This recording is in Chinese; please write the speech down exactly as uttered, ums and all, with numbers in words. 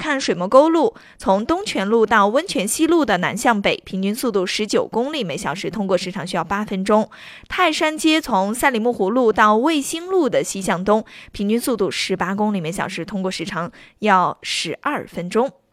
看水墨沟路，从东泉路到温泉西路的南向北，平均速度十九公里每小时，通过时长需要八分钟。泰山街从赛里木湖路到卫星路的西向东，平均速度十八公里每小时，通过时长要十二分钟。